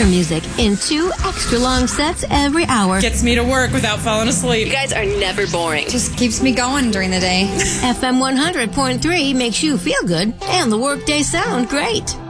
better music in 2 extra long sets every hour. Gets me to work without falling asleep. You guys are never boring. Just keeps me going during the day. FM 100.3 makes you feel good and the workday sound great.